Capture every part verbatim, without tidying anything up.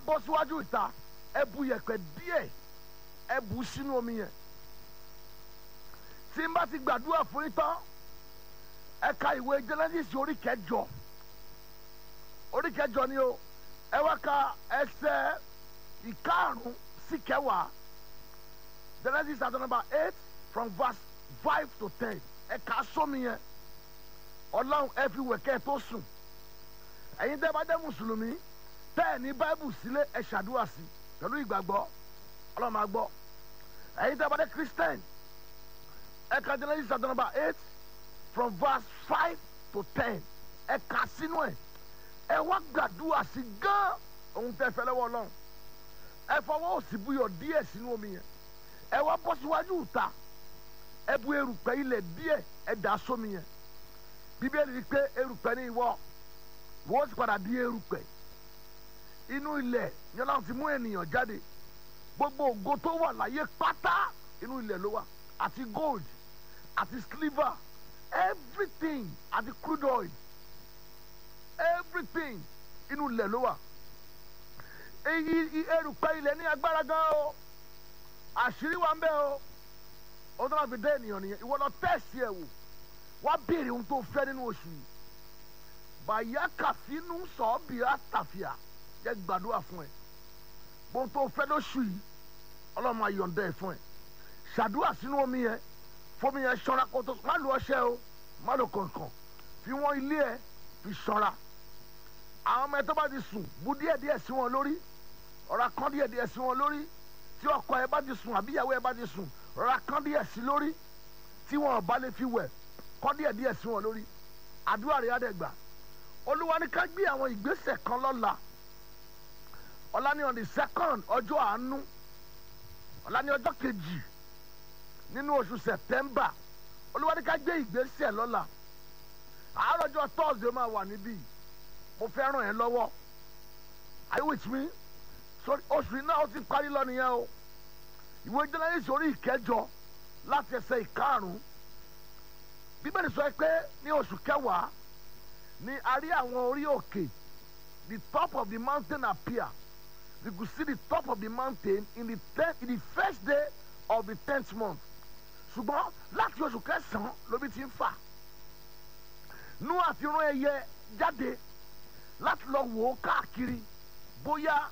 bọ́ síwájú ìta ẹ bu yẹ̀pẹ̀ díẹ̀ ẹ bù sínú omi yẹn tí n bá ti gbàdúrà fún yín tán ẹ ka ìwé Genesis orí kẹjọ orí kẹjọ ni o ẹ wá ka ẹsẹ̀ ìkarùn sí kẹwàá Genesis chapter number eight from verse five to ten ẹ kà sómi yẹn ọlọ́run ẹ fi wẹ̀kẹ́ tó sùn ẹ̀yin tẹ́ bá jẹ́ mùsùlùmí tẹ́ ẹ̀ ní báíbù sílé ẹ ṣàdúrà sí pẹ̀lú ìgbàgbọ́ ọlọ́run máa gbọ́ ẹ̀yin tẹ́ bá jẹ́ Christian ẹ ka Genesis chapter number eight from verse five to ten ẹ kà sínú ẹ̀ ẹ wá gbàdúrà sí gán ohun tẹ́ fẹ́ lọ́wọ́ ọlọ́run ẹ fọwọ́ òsì buyọ̀ díẹ̀ sínú omi yẹn ẹ wá bọ́ síwájú ìta ẹ bu erùpẹ̀ ilẹ̀ díẹ̀ ẹ dà sómi yẹn bíbélì rí pé erùpẹ̀ ní ìwọ wọ́n sì padà di erùpẹ̀ inú ilẹ̀ yẹn láti mú ènìyàn jáde gbogbo ògo tó wà láyé pátá inú ilẹ̀ ló wà àti gold àti silver everything àti crude oil everything inú ilẹ̀ ló wà èyí erùpẹ̀ ilẹ̀ ní agbára gan o àṣírí wa ń bẹ o ó tó máa fi dé ènìyàn nìyẹn ìwọ lọ tẹ̀sí ẹ̀ wò wá béèrè ohun tó fẹ́ nínú oṣù yìí bàyá kàfínú sọ̀ọ́bì àtàfíà jẹ́ gbàdúrà fún ẹ ohun tó fẹ́ lóṣù yìí ọlọ́run máa yọ̀ǹda ẹ̀ fún ẹ ṣàdúrà sínú omi yẹn fómi yẹn ṣọ́ra kó tó má lo ọṣẹ o má lo kọ̀ọ̀kan fi wọ́n ilé ẹ fi ṣọ́ra àwọn ọmọ ẹ tó bá ti sùn bu díẹ̀díẹ̀ sí wọn lórí ọ̀rá kan díẹ̀díẹ̀ sí wọn lórí tí ọkọ ẹ bá ti sùn àbí ìyàwó ẹ bá ti sùn ọ̀rá kan díẹ̀ sí lórí tí wọn ò bá lè fi wẹ̀ kọ́ díẹ̀díẹ̀ sí wọn lórí àdúrà rẹ̀ á dẹ̀ gbà olúwa ní ká gbé àwọn ìgbésẹ̀ kan lọ́la ọ̀la ní on the second ọjọ́ àánú ọ̀la ní ọjọ́ kejì nínú oṣù September olúwa ní ká gbé ìgbésẹ̀ lọ́la àárọ̀ ọjọ́ Thursday máa wà níbí mo fẹ́ ràn ẹ́ lọ́wọ́ are you with me so oṣù iná ó ti parí lọ nìyẹn o ìwé Genesis orí ìkẹjọ láti ẹsẹ̀ ìkarùn-ún bíbélì sọ pé ní oṣù kẹwàá ni a rí àwọn orí òkè the top of the mountain appear we could see the top of the mountain in the ten in the first day of the tenth month ṣùgbọ́n láti oṣù kẹsàn-án lóbi ti ń fà nú àti rán ẹyẹ jáde láti lọ wò ó káàkiri bóyá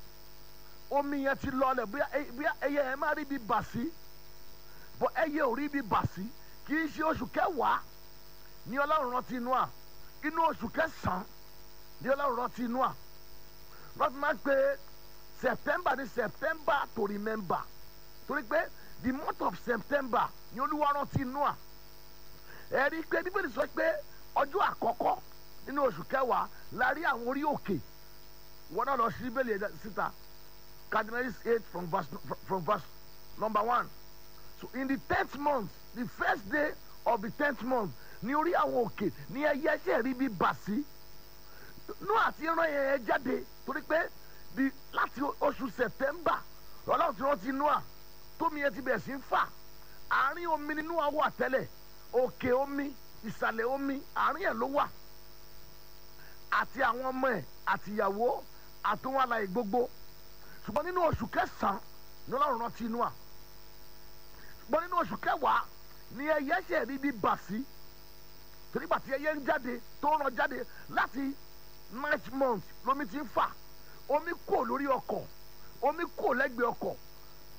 omi yẹn ti lọlẹ̀ bóyá ẹyẹ yẹn má rí bí bà sí bọ́ ẹyẹ ò rí bí bà sí kì í ṣe oṣù kẹwàá ní ọlọ́run rántí Nóà inú oṣù kẹsàn-án ní ọlọ́run rántí Nóà lọ́tí máa ń pe September ní September to remember torí pé the month of September ní olúwa rántí Nóà ẹ̀rí pé bíbélì sọ pé ọjọ́ àkọ́kọ́ nínú oṣù kẹwàá la rí àwọn orí òkè wọn náà lọ sí bíbélì síta Genesis eight from verse from verse number one so in the tenth month the first day of the tenth month ní orí àwọn òkè ní ẹyẹ ṣe rí bí bà sí Nóà àti ìran yẹn jáde torí pé di láti oṣù September ọlọ́run ti rántí Nóà tómi yẹn ti bẹ̀rẹ̀ sí ń fà àárín omi ni Nóà wà tẹ́lẹ̀ òkè omi ìsàlẹ̀ omi àárín ẹ̀ ló wà àti àwọn ọmọ ẹ̀ àti ìyàwó àtúnwá àlàyé gbogbo ṣùgbọ́n nínú oṣù kẹsàn-án ní ọlọ́run rántí Nóà ṣùgbọ́n nínú oṣù kẹwàá ni ẹyẹ ṣe rí bí bà sí torí bàtí ẹyẹ ń jáde tó ń ràn jáde láti ninth month lómi ti ń fà omi kò lórí ọkọ̀ omi kò lẹ́gbẹ̀ẹ́ ọkọ̀